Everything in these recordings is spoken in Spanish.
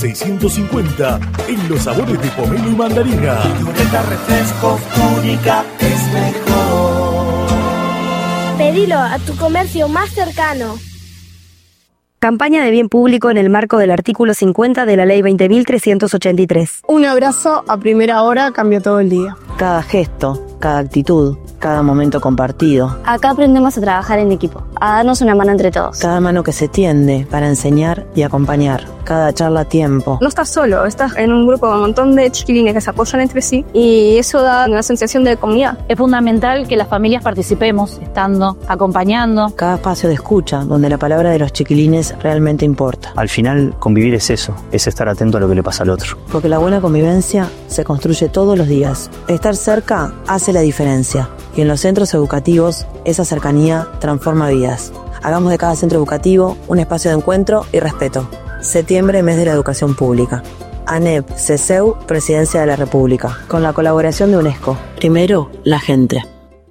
650 en los sabores de pomelo y mandarina. Violeta Refresco Única es mejor. Pedilo a tu comercio más cercano. Campaña de bien público en el marco del artículo 50 de la Ley 20.383. Un abrazo a primera hora cambia todo el día. Cada gesto, cada actitud, cada momento compartido. Acá aprendemos a trabajar en equipo, a darnos una mano entre todos. Cada mano que se tiende para enseñar y acompañar. Cada charla a tiempo. No estás solo, estás en un grupo con un montón de chiquilines que se apoyan entre sí y eso da una sensación de comunidad. Es fundamental que las familias participemos, estando, acompañando. Cada espacio de escucha, donde la palabra de los chiquilines realmente importa. Al final, convivir es eso, es estar atento a lo que le pasa al otro. Porque la buena convivencia se construye todos los días. Estar cerca hace la diferencia. Y en los centros educativos, esa cercanía transforma vidas. Hagamos de cada centro educativo un espacio de encuentro y respeto. Septiembre, mes de la educación pública. ANEP, CESEU, Presidencia de la República. Con la colaboración de UNESCO. Primero, la gente.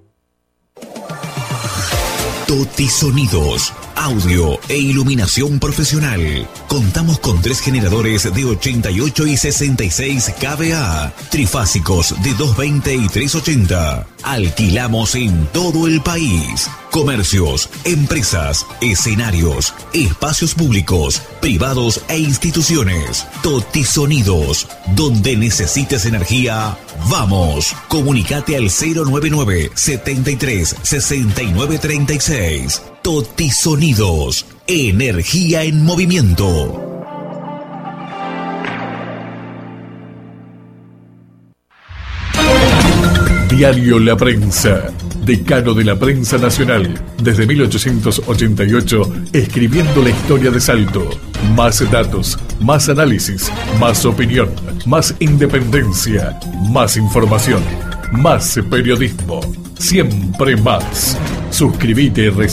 Toti Sonidos, audio e iluminación profesional. Contamos con 3 generadores de 88 y 66 kVA, trifásicos de 220 y 380. Alquilamos en todo el país. Comercios, empresas, escenarios, espacios públicos, privados e instituciones. Toti Sonidos, donde necesites energía, vamos. Comunicate al 099 73 69 36. Toti Sonidos, energía en movimiento. Diario La Prensa, decano de la prensa nacional, desde 1888, escribiendo la historia de Salto. Más datos, más análisis, más opinión, más independencia, más información, más periodismo, siempre más. Suscríbete y